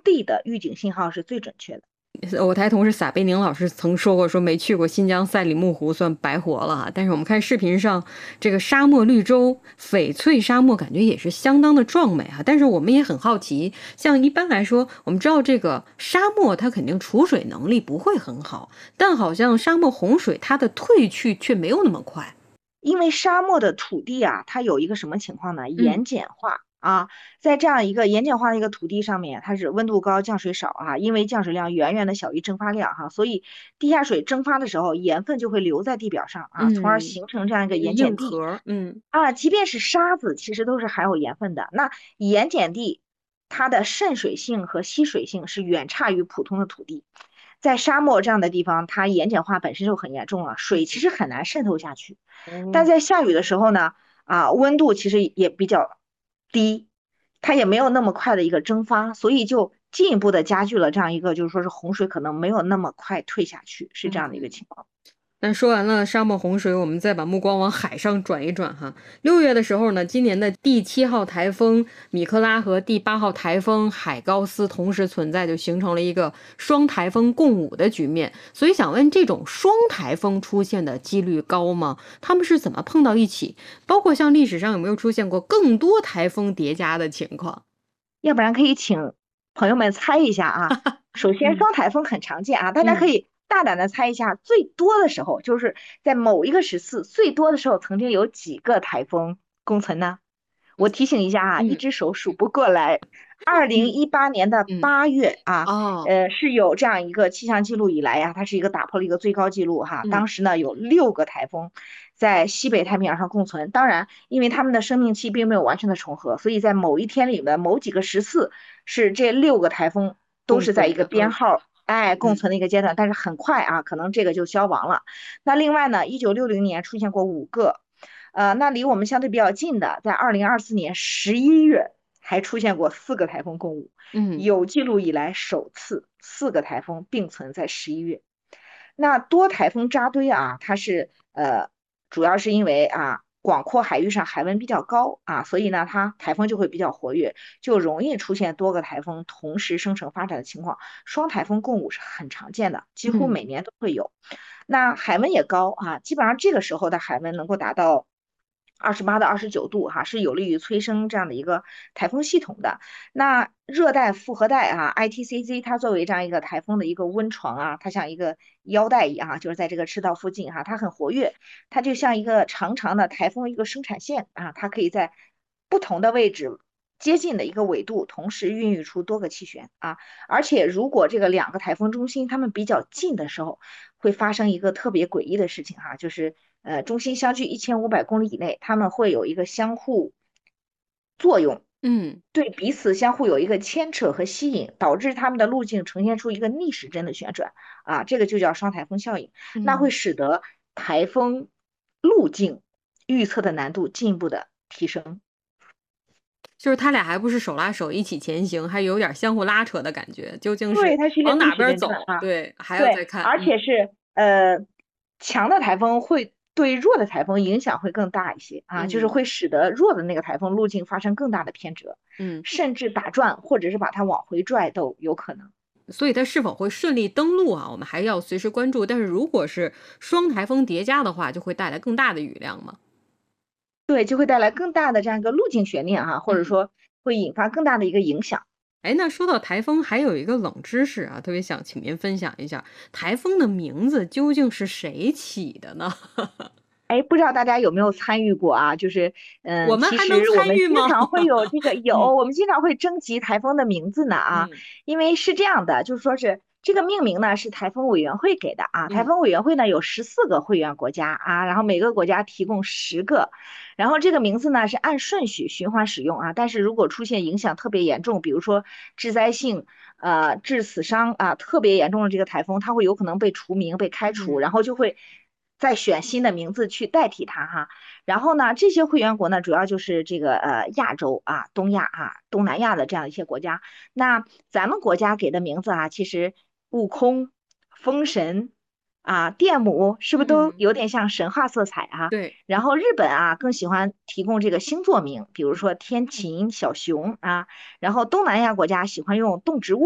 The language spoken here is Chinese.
地的预警信号是最准确的。 我台同事撒贝宁老师曾说过，说没去过新疆赛里木湖算白活了哈。但是我们看视频上这个沙漠绿洲、翡翠沙漠，感觉也是相当的壮美哈。但是我们也很好奇，像一般来说，我们知道这个沙漠它肯定储水能力不会很好，但好像沙漠洪水它的退去却没有那么快。 因为沙漠的土地啊，它有一个什么情况呢？ 嗯盐碱化啊，在这样一个盐碱化的一个土地上面，它是温度高、降水少啊，因为降水量远远的小于蒸发量哈，所以地下水蒸发的时候，盐分就会留在地表上啊，从而嗯， 形成这样一个盐碱地硬核， 啊。即便是沙子，其实都是含有盐分的。那盐碱地它的渗水性和吸水性是远差于普通的土地。在沙漠这样的地方，它盐碱化本身就很严重了，水其实很难渗透下去。但哦。 在下雨的时候呢，温度其实也比较低，它也没有那么快的一个蒸发，所以就进一步的加剧了这样一个，就是说是洪水可能没有那么快退下去，是这样的一个情况。 但说完了沙漠洪水，我们再把目光往海上转一转哈。6月的时候呢，今年的第7号台风米克拉和第8号台风海高斯同时存在，就形成了一个双台风共舞的局面。所以想问，这种双台风出现的几率高吗？他们是怎么碰到一起？包括像历史上有没有出现过更多台风叠加的情况？ 要不然可以请朋友们猜一下啊。首先， 嗯双台风很常见啊，大家可嗯以大胆的猜一下，最多的时候就是在某一个时次，最多的时候曾经有几个台风共存呢？我提醒一下啊，一嗯只手数不过来。2018年的嗯， 8月啊， 哦， 是有这样一个气象记录以来呀、它是一个打破了一个最高记录哈。 嗯当时呢有6个台风在西北太平洋上共存，当然因为它们的生命期并没有完全的重合，所以在某一天里的某几个时次是这6个台风都是在一个共存的， 编号。哎，共嗯存的一个阶段，但是很快啊，可能这个就消亡了。那另外呢，1960年出现过5个，那离我们相对比较近的，在2024年11月还出现过4个台风共舞， 嗯有记录以来首次4个台风并存在11月。那多台风扎堆啊，它是主要是因为广阔海域上海温比较高啊，所以呢它台风就会比较活跃，就容易出现多个台风同时生成发展的情况。双台风共舞是很常见的，几乎嗯。 每年都会有。那海温也高啊，基本上这个时候的海温能够达到28到29度哈，是有利于催生这样的一个台风系统的。那热带复合带ITCZ 它作为这样一个台风的一个温床啊，它像一个腰带一样就是在这个赤道附近它很活跃，它就像一个长长的台风一个生产线它可以在不同的位置。接近的一个纬度，同时孕育出多个气旋而且如果这个2个台风中心它们比较近的时候，会发生一个特别诡异的事情就是中心相距1500公里以内，它们会有一个相互作用， 嗯对彼此相互有一个牵扯和吸引，导致它们的路径呈现出一个逆时针的旋转这个就叫双台风效应，那会嗯， 使得台风路径预测的难度进一步的提升。 就是他俩还不是手拉手一起前行，还有点相互拉扯的感觉，究竟对， 是它是一个往哪逆时边走？ 针转对，还要对， 再看。 而且是强的台风会对弱的台风影响会更大一些就是嗯会使得弱的那个台风路径发生更大的偏折， 嗯， 甚至打转或者是把它往回拽都有可能。 所以它是否会顺利登陆啊？我们还要随时关注。但是如果是双台风叠加的话，就会带来更大的雨量嘛。 对，就会带来更大的这样一个路径悬念或者嗯， 说会引发更大的一个影响。 哎，那说到台风，还有一个冷知识啊，特别想请您分享一下，台风的名字究竟是谁起的呢？ 哎，不知道大家有没有参与过就是，其我们还能实我们参与吗？ 经常会有这个嗯我们经常会征集台风的名字呢嗯因为是这样的，就是说是这个命名呢是台风委员会给的台嗯风委员会呢有14个会员国家然后每个国家提供10个，然后这个名字呢是按顺序循环使用但是如果出现影响特别严重，比如说致灾性致死伤特别严重的这个台风，它会有可能被除名、被开除， 嗯然后就会再选新的名字去代替它然后呢，这些会员国呢，主要就是这个亚洲东亚东南亚的这样一些国家。那咱们国家给的名字其实悟空、封神电母，是不是都嗯， 有点像神话色彩对。 然后日本更喜欢提供这个星座名，比如说天琴、小熊然后东南亚国家喜欢用动植物。